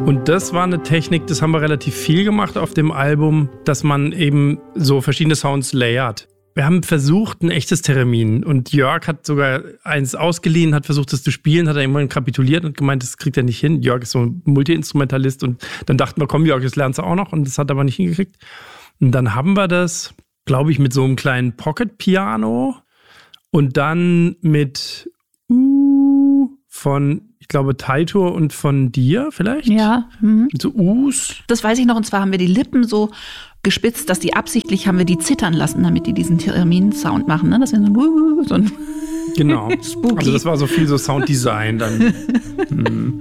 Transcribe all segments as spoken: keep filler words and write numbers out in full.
Und das war eine Technik, das haben wir relativ viel gemacht auf dem Album, dass man eben so verschiedene Sounds layert. Wir haben versucht, ein echtes Theremin. Und Jörg hat sogar eins ausgeliehen, hat versucht, das zu spielen, hat er irgendwann kapituliert und gemeint, das kriegt er nicht hin. Jörg ist so ein Multi-Instrumentalist. Und dann dachten wir, komm Jörg, das lernst du auch noch. Und das hat er aber nicht hingekriegt. Und dann haben wir das, glaube ich, mit so einem kleinen Pocket-Piano und dann mit Uh von, ich glaube, Taito und von dir vielleicht? Ja. Mhm. So Us. Das weiß ich noch, und zwar haben wir die Lippen so gespitzt, dass die absichtlich haben wir die zittern lassen, damit die diesen Theremin-Sound machen, ne? Das ist so ein, uh, so ein genau. Spooky. Also das war so viel so Sounddesign dann. hm.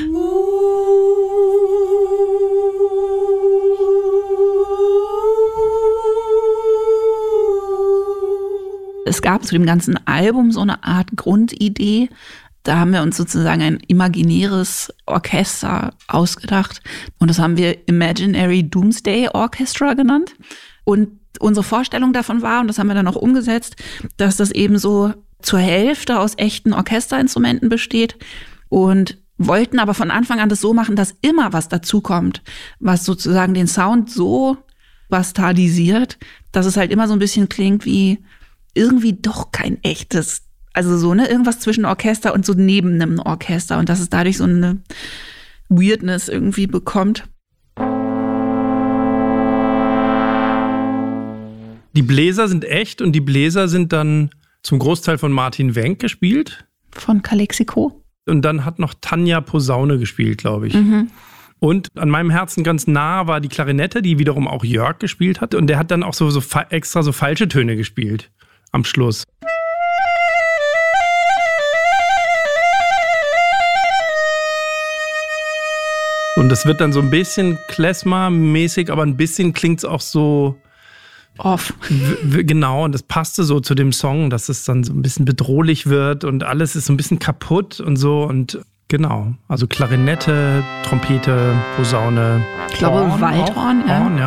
Es gab zu dem ganzen Album so eine Art Grundidee. Da haben wir uns sozusagen ein imaginäres Orchester ausgedacht. Und das haben wir Imaginary Doomsday Orchestra genannt. Und unsere Vorstellung davon war, und das haben wir dann auch umgesetzt, dass das eben so zur Hälfte aus echten Orchesterinstrumenten besteht. Und wollten aber von Anfang an das so machen, dass immer was dazukommt, was sozusagen den Sound so bastardisiert, dass es halt immer so ein bisschen klingt wie irgendwie doch kein echtes, also so, ne, irgendwas zwischen Orchester und so neben einem Orchester, und dass es dadurch so eine Weirdness irgendwie bekommt. Die Bläser sind echt und die Bläser sind dann zum Großteil von Martin Wenck gespielt. Von Calexico. Und dann hat noch Tanja Posaune gespielt, glaube ich. Mhm. Und an meinem Herzen ganz nah war die Klarinette, die wiederum auch Jörg gespielt hat. Und der hat dann auch so, so fa- extra so falsche Töne gespielt am Schluss. Und das wird dann so ein bisschen Klezmer-mäßig, aber ein bisschen klingt es auch so off. W- w- genau, und das passte so zu dem Song, dass es dann so ein bisschen bedrohlich wird und alles ist so ein bisschen kaputt und so. Und genau, also Klarinette, Trompete, Posaune, Ich glaube, Horn Waldhorn, auch. ja. Horn, ja.